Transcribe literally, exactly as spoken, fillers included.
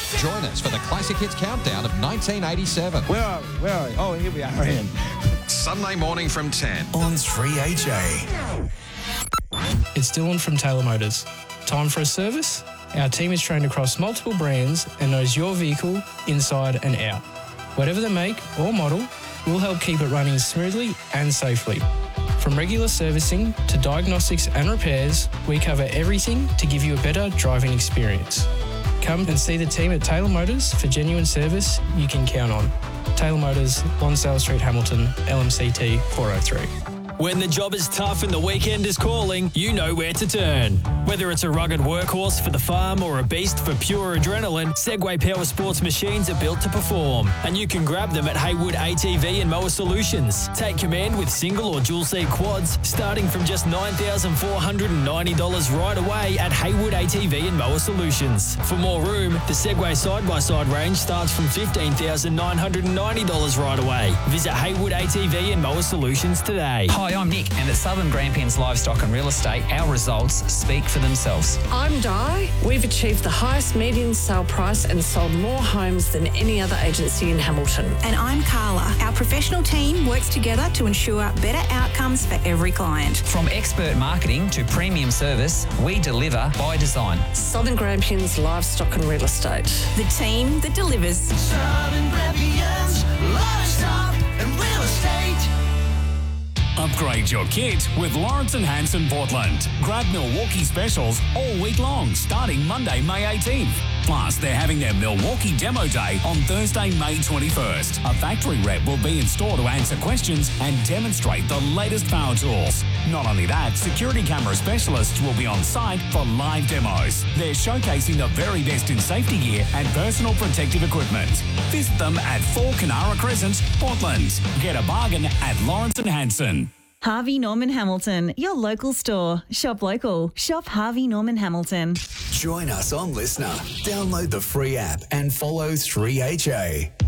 Join us for the Classic Hits Countdown of nineteen eighty-seven. Where are we? Where are we? Oh, here we are. In. Sunday morning from ten. On three H A. It's Dylan from Taylor Motors. Time for a service? Our team is trained across multiple brands and knows your vehicle inside and out. Whatever the make or model, we'll help keep it running smoothly and safely. From regular servicing to diagnostics and repairs, we cover everything to give you a better driving experience. Come and see the team at Taylor Motors for genuine service you can count on. Taylor Motors, Lonsdale Street, Hamilton, L M C T four oh three. When the job is tough and the weekend is calling, you know where to turn. Whether it's a rugged workhorse for the farm or a beast for pure adrenaline, Segway Power Sports machines are built to perform. And you can grab them at Haywood A T V and Mower Solutions. Take command with single or dual seat quads starting from just nine thousand four hundred ninety dollars right away at Haywood A T V and Mower Solutions. For more room, the Segway side-by-side range starts from fifteen thousand nine hundred ninety dollars right away. Visit Haywood A T V and Mower Solutions today. Hi, I'm Nick, and at Southern Grampians Livestock and Real Estate, our results speak for themselves. I'm Di. We've achieved the highest median sale price and sold more homes than any other agency in Hamilton. And I'm Carla. Our professional team works together to ensure better outcomes for every client. From expert marketing to premium service, we deliver by design. Southern Grampians Livestock and Real Estate. The team that delivers. Southern Grampians Livestock and Real Estate. Upgrade your kit with Lawrence and Hanson Portland. Grab Milwaukee specials all week long, starting Monday, May eighteenth. Plus, they're having their Milwaukee Demo Day on Thursday, May twenty-first. A factory rep will be in store to answer questions and demonstrate the latest power tools. Not only that, security camera specialists will be on site for live demos. They're showcasing the very best in safety gear and personal protective equipment. Visit them at four Canara Crescent, Portland. Get a bargain at Lawrence and Hanson. Harvey Norman Hamilton, your local store. Shop local. Shop Harvey Norman Hamilton. Join us on Listener. Download the free app and follow three H A.